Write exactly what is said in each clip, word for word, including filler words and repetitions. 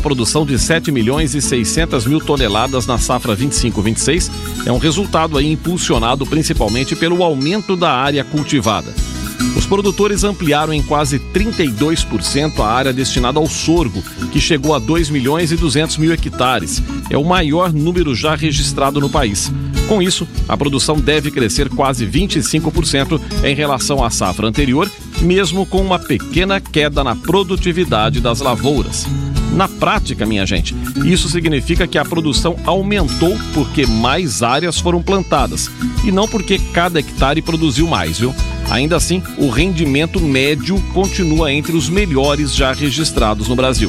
produção de sete milhões e seiscentas mil toneladas na safra vinte e cinco vinte e seis é um resultado aí impulsionado principalmente pelo aumento da área cultivada. Os produtores ampliaram em quase trinta e dois por cento a área destinada ao sorgo, que chegou a dois milhões e duzentos mil hectares. É o maior número já registrado no país. Com isso, a produção deve crescer quase vinte e cinco por cento em relação à safra anterior, mesmo com uma pequena queda na produtividade das lavouras. Na prática, minha gente, isso significa que a produção aumentou porque mais áreas foram plantadas e não porque cada hectare produziu mais, viu? Ainda assim, o rendimento médio continua entre os melhores já registrados no Brasil.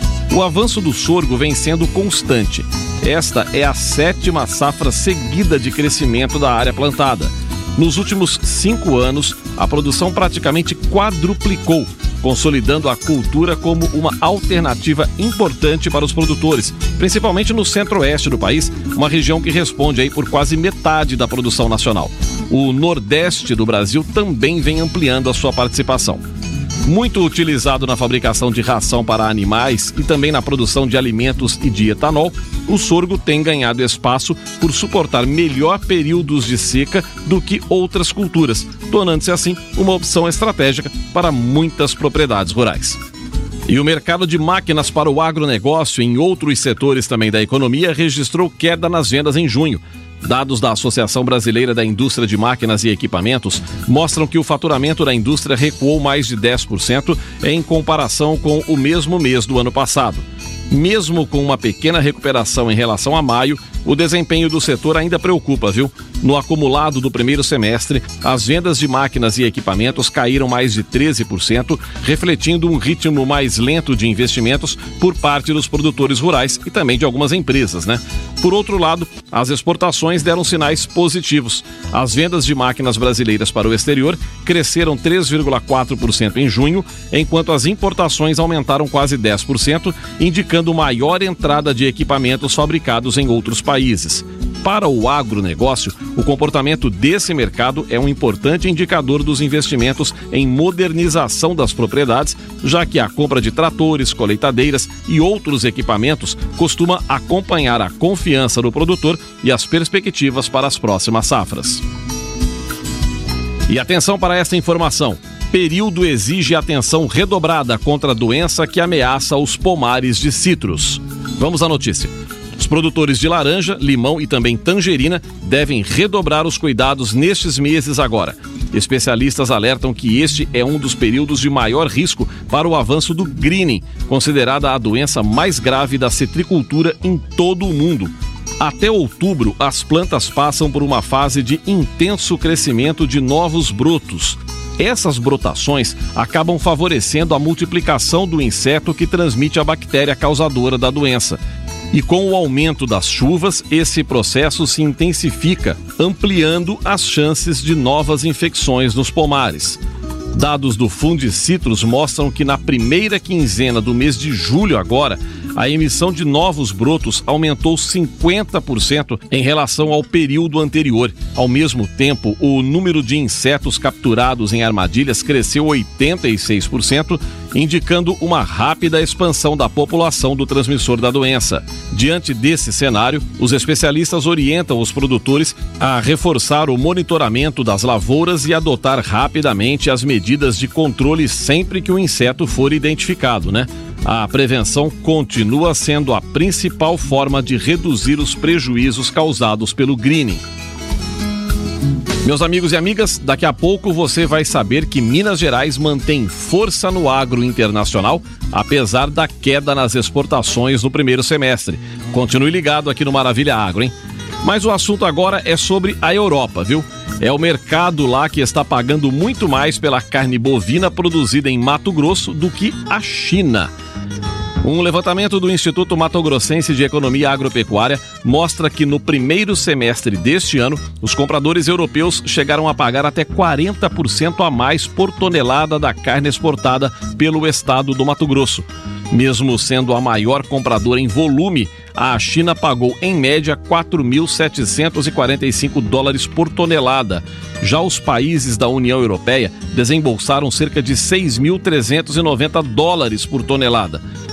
O avanço do sorgo vem sendo constante. Esta é a sétima safra seguida de crescimento da área plantada. Nos últimos cinco anos, a produção praticamente quadruplicou, consolidando a cultura como uma alternativa importante para os produtores, principalmente no centro-oeste do país, uma região que responde aí por quase metade da produção nacional. O nordeste do Brasil também vem ampliando a sua participação. Muito utilizado na fabricação de ração para animais e também na produção de alimentos e de etanol, o sorgo tem ganhado espaço por suportar melhor períodos de seca do que outras culturas, tornando-se assim uma opção estratégica para muitas propriedades rurais. E o mercado de máquinas para o agronegócio em outros setores também da economia registrou queda nas vendas em junho. Dados da Associação Brasileira da Indústria de Máquinas e Equipamentos mostram que o faturamento da indústria recuou mais de dez por cento em comparação com o mesmo mês do ano passado. Mesmo com uma pequena recuperação em relação a maio, o desempenho do setor ainda preocupa, viu? No acumulado do primeiro semestre, as vendas de máquinas e equipamentos caíram mais de treze por cento, refletindo um ritmo mais lento de investimentos por parte dos produtores rurais e também de algumas empresas, né? Por outro lado, as exportações deram sinais positivos. As vendas de máquinas brasileiras para o exterior cresceram três vírgula quatro por cento em junho, enquanto as importações aumentaram quase dez por cento, indicando maior entrada de equipamentos fabricados em outros países. Para o agronegócio, o comportamento desse mercado é um importante indicador dos investimentos em modernização das propriedades, já que a compra de tratores, colheitadeiras e outros equipamentos costuma acompanhar a confiança do produtor e as perspectivas para as próximas safras. E atenção para esta informação. Período exige atenção redobrada contra a doença que ameaça os pomares de citros. Vamos à notícia. Os produtores de laranja, limão e também tangerina devem redobrar os cuidados nestes meses agora. Especialistas alertam que este é um dos períodos de maior risco para o avanço do greening, considerada a doença mais grave da citricultura em todo o mundo. Até outubro, as plantas passam por uma fase de intenso crescimento de novos brotos. Essas brotações acabam favorecendo a multiplicação do inseto que transmite a bactéria causadora da doença. E com o aumento das chuvas, esse processo se intensifica, ampliando as chances de novas infecções nos pomares. Dados do Fundicitrus mostram que na primeira quinzena do mês de julho agora, a emissão de novos brotos aumentou cinquenta por cento em relação ao período anterior. Ao mesmo tempo, o número de insetos capturados em armadilhas cresceu oitenta e seis por cento, indicando uma rápida expansão da população do transmissor da doença. Diante desse cenário, os especialistas orientam os produtores a reforçar o monitoramento das lavouras e adotar rapidamente as medidas de controle sempre que o inseto for identificado, né? A prevenção continua sendo a principal forma de reduzir os prejuízos causados pelo greening. Meus amigos e amigas, daqui a pouco você vai saber que Minas Gerais mantém força no agro internacional, apesar da queda nas exportações no primeiro semestre. Continue ligado aqui no Maravilha Agro, hein? Mas o assunto agora é sobre a Europa, viu? É o mercado lá que está pagando muito mais pela carne bovina produzida em Mato Grosso do que a China. Um levantamento do Instituto Mato Grossense de Economia Agropecuária mostra que no primeiro semestre deste ano, os compradores europeus chegaram a pagar até quarenta por cento a mais por tonelada da carne exportada pelo estado do Mato Grosso. Mesmo sendo a maior compradora em volume, a China pagou em média quatro mil setecentos e quarenta e cinco dólares por tonelada. Já os países da União Europeia desembolsaram cerca de seis mil trezentos e noventa dólares por tonelada.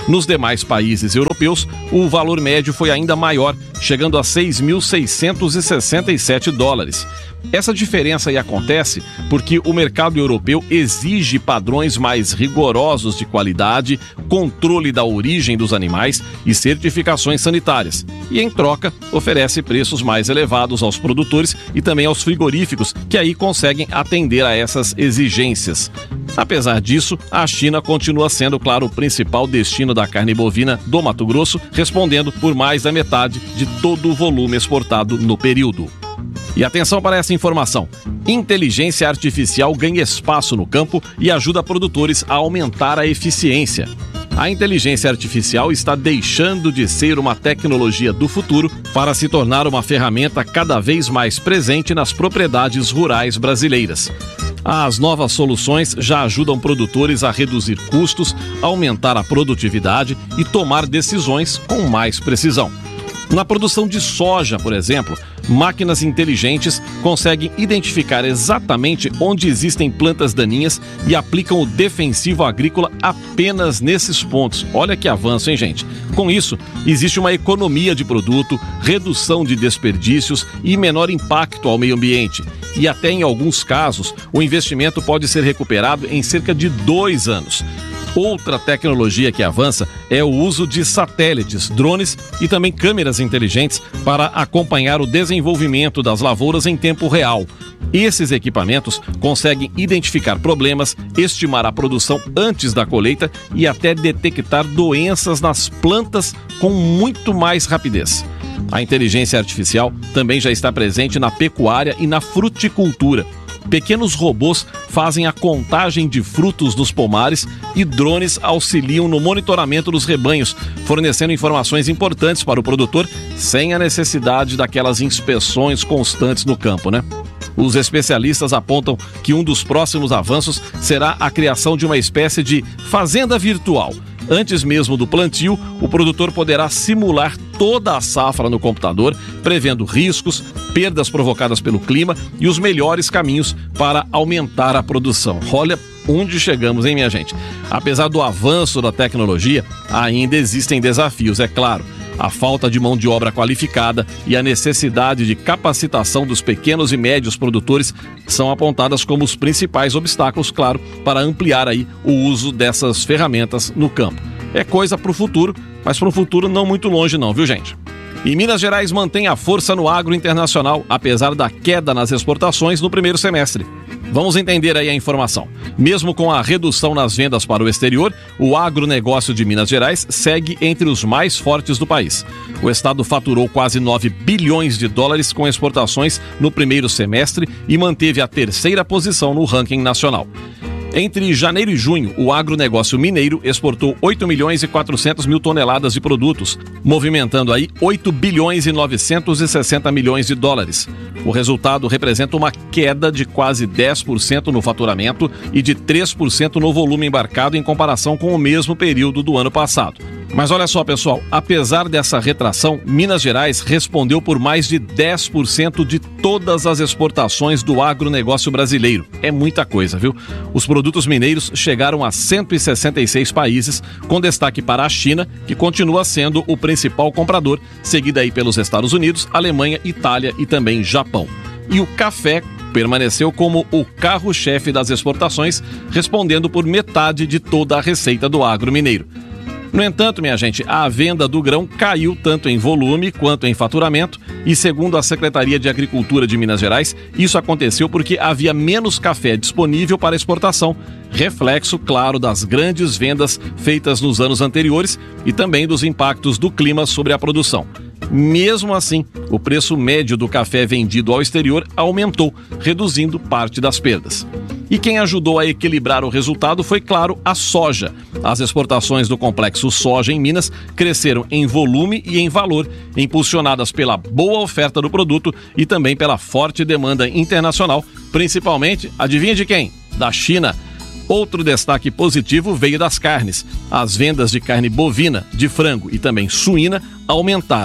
Nos demais países europeus, o valor médio foi ainda maior, chegando a seis mil seiscentos e sessenta e sete dólares. Essa diferença aí acontece porque o mercado europeu exige padrões mais rigorosos de qualidade, controle da origem dos animais e certificações sanitárias. E, em troca, oferece preços mais elevados aos produtores e também aos frigoríficos, que aí conseguem atender a essas exigências. Apesar disso, a China continua sendo, claro, o principal destino da carne bovina do Mato Grosso, respondendo por mais da metade de todo o volume exportado no período. E atenção para essa informação: inteligência artificial ganha espaço no campo e ajuda produtores a aumentar a eficiência. A inteligência artificial está deixando de ser uma tecnologia do futuro para se tornar uma ferramenta cada vez mais presente nas propriedades rurais brasileiras. As novas soluções já ajudam produtores a reduzir custos, aumentar a produtividade e tomar decisões com mais precisão. Na produção de soja, por exemplo, máquinas inteligentes conseguem identificar exatamente onde existem plantas daninhas e aplicam o defensivo agrícola apenas nesses pontos. Olha que avanço, hein, gente? Com isso, existe uma economia de produto, redução de desperdícios e menor impacto ao meio ambiente. E até em alguns casos, o investimento pode ser recuperado em cerca de dois anos. Outra tecnologia que avança é o uso de satélites, drones e também câmeras inteligentes para acompanhar o desenvolvimento das lavouras em tempo real. Esses equipamentos conseguem identificar problemas, estimar a produção antes da colheita e até detectar doenças nas plantas com muito mais rapidez. A inteligência artificial também já está presente na pecuária e na fruticultura. Pequenos robôs fazem a contagem de frutos nos pomares e drones auxiliam no monitoramento dos rebanhos, fornecendo informações importantes para o produtor sem a necessidade daquelas inspeções constantes no campo, né? Os especialistas apontam que um dos próximos avanços será a criação de uma espécie de fazenda virtual. Antes mesmo do plantio, o produtor poderá simular toda a safra no computador, prevendo riscos, perdas provocadas pelo clima e os melhores caminhos para aumentar a produção. Olha onde chegamos, hein, minha gente? Apesar do avanço da tecnologia, ainda existem desafios, é claro. A falta de mão de obra qualificada e a necessidade de capacitação dos pequenos e médios produtores são apontadas como os principais obstáculos, claro, para ampliar aí o uso dessas ferramentas no campo. É coisa para o futuro, mas para um futuro não muito longe não, viu, gente? E Minas Gerais mantém a força no agro internacional, apesar da queda nas exportações no primeiro semestre. Vamos entender aí a informação. Mesmo com a redução nas vendas para o exterior, o agronegócio de Minas Gerais segue entre os mais fortes do país. O estado faturou quase nove bilhões de dólares com exportações no primeiro semestre e manteve a terceira posição no ranking nacional. Entre janeiro e junho, o agronegócio mineiro exportou oito milhões e quatrocentas mil toneladas de produtos, movimentando aí oito bilhões e novecentos e sessenta milhões de dólares. O resultado representa uma queda de quase dez por cento no faturamento e de três por cento no volume embarcado em comparação com o mesmo período do ano passado. Mas olha só, pessoal, apesar dessa retração, Minas Gerais respondeu por mais de dez por cento de todas as exportações do agronegócio brasileiro. É muita coisa, viu? Os produtos mineiros chegaram a cento e sessenta e seis países, com destaque para a China, que continua sendo o principal comprador, seguida aí pelos Estados Unidos, Alemanha, Itália e também Japão. E o café permaneceu como o carro-chefe das exportações, respondendo por metade de toda a receita do agro mineiro. No entanto, minha gente, a venda do grão caiu tanto em volume quanto em faturamento e, segundo a Secretaria de Agricultura de Minas Gerais, isso aconteceu porque havia menos café disponível para exportação, reflexo, claro, das grandes vendas feitas nos anos anteriores e também dos impactos do clima sobre a produção. Mesmo assim, o preço médio do café vendido ao exterior aumentou, reduzindo parte das perdas. E quem ajudou a equilibrar o resultado foi, claro, a soja. As exportações do complexo soja em Minas cresceram em volume e em valor, impulsionadas pela boa oferta do produto e também pela forte demanda internacional, principalmente, adivinha de quem? Da China. Outro destaque positivo veio das carnes. As vendas de carne bovina, de frango e também suína aumentaram.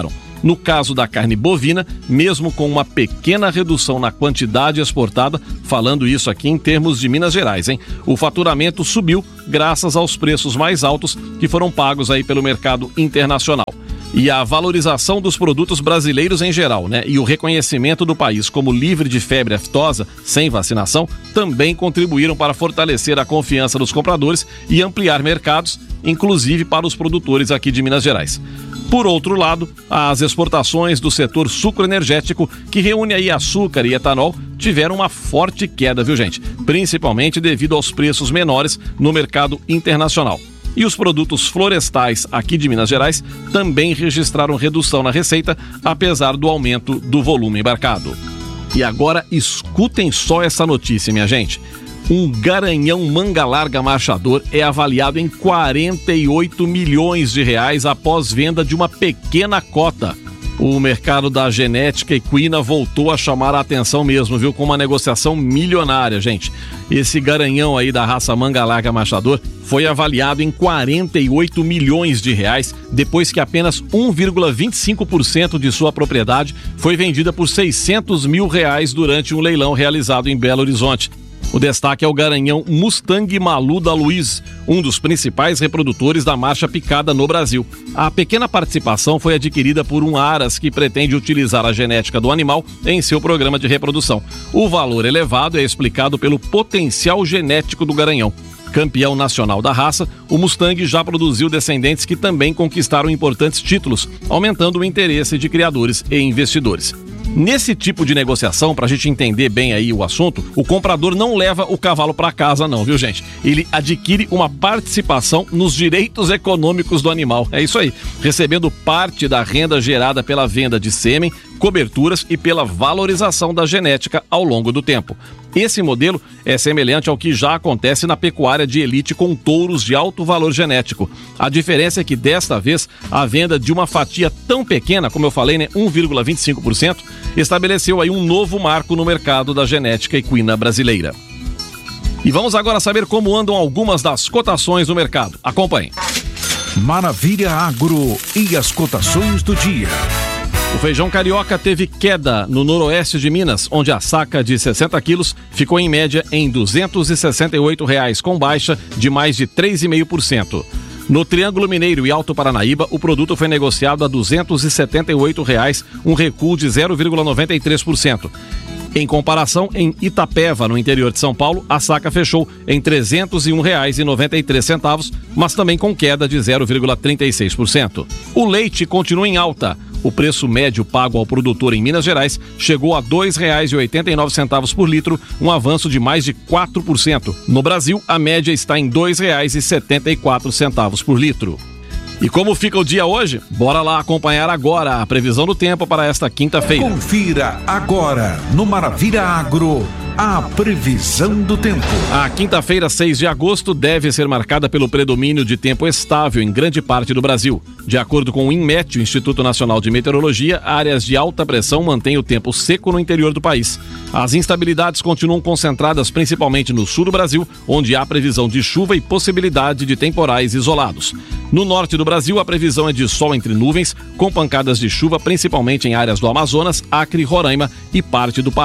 No caso da carne bovina, mesmo com uma pequena redução na quantidade exportada, falando isso aqui em termos de Minas Gerais, hein? O faturamento subiu graças aos preços mais altos que foram pagos aí pelo mercado internacional. E a valorização dos produtos brasileiros em geral, né? E o reconhecimento do país como livre de febre aftosa, sem vacinação, também contribuíram para fortalecer a confiança dos compradores e ampliar mercados, inclusive para os produtores aqui de Minas Gerais. Por outro lado, as exportações do setor sucroenergético, que reúne aí açúcar e etanol, tiveram uma forte queda, viu, gente? Principalmente devido aos preços menores no mercado internacional. E os produtos florestais aqui de Minas Gerais também registraram redução na receita, apesar do aumento do volume embarcado. E agora escutem só essa notícia, minha gente. Um garanhão manga larga marchador é avaliado em quarenta e oito milhões de reais após venda de uma pequena cota. O mercado da genética equina voltou a chamar a atenção mesmo, viu? Com uma negociação milionária, gente. Esse garanhão aí da raça manga larga marchador foi avaliado em quarenta e oito milhões de reais, depois que apenas um vírgula vinte e cinco por cento de sua propriedade foi vendida por seiscentos mil reais durante um leilão realizado em Belo Horizonte. O destaque é o garanhão Mustang Malu da Luiz, um dos principais reprodutores da marcha picada no Brasil. A pequena participação foi adquirida por um aras que pretende utilizar a genética do animal em seu programa de reprodução. O valor elevado é explicado pelo potencial genético do garanhão. Campeão nacional da raça, o Mustang já produziu descendentes que também conquistaram importantes títulos, aumentando o interesse de criadores e investidores. Nesse tipo de negociação, para a gente entender bem aí o assunto, o comprador não leva o cavalo para casa não, viu, gente? Ele adquire uma participação nos direitos econômicos do animal. É isso aí, recebendo parte da renda gerada pela venda de sêmen, coberturas e pela valorização da genética ao longo do tempo. Esse modelo é semelhante ao que já acontece na pecuária de elite com touros de alto valor genético. A diferença é que desta vez a venda de uma fatia tão pequena, como eu falei, né, um vírgula vinte e cinco por cento, estabeleceu aí um novo marco no mercado da genética equina brasileira. E vamos agora saber como andam algumas das cotações no mercado. Acompanhe. Maravilha Agro e as cotações do dia. O feijão carioca teve queda no noroeste de Minas, onde a saca de sessenta quilos ficou em média em duzentos e sessenta e oito reais, com baixa de mais de três vírgula cinco por cento. No Triângulo Mineiro e Alto Paranaíba, o produto foi negociado a duzentos e setenta e oito reais, um recuo de zero vírgula noventa e três por cento. Em comparação, em Itapeva, no interior de São Paulo, a saca fechou em trezentos e um reais e noventa e três centavos, mas também com queda de zero vírgula trinta e seis por cento. O leite continua em alta. O preço médio pago ao produtor em Minas Gerais chegou a dois reais e oitenta e nove centavos por litro, um avanço de mais de quatro por cento. No Brasil, a média está em dois reais e setenta e quatro centavos por litro. E como fica o dia hoje? Bora lá acompanhar agora a previsão do tempo para esta quinta-feira. Confira agora no Maravilha Agro a previsão do tempo. A quinta-feira, seis de agosto, deve ser marcada pelo predomínio de tempo estável em grande parte do Brasil. De acordo com o INMET, o Instituto Nacional de Meteorologia, áreas de alta pressão mantêm o tempo seco no interior do país. As instabilidades continuam concentradas principalmente no sul do Brasil, onde há previsão de chuva e possibilidade de temporais isolados. No norte do Brasil, a previsão é de sol entre nuvens, com pancadas de chuva principalmente em áreas do Amazonas, Acre, Roraima e parte do Pará.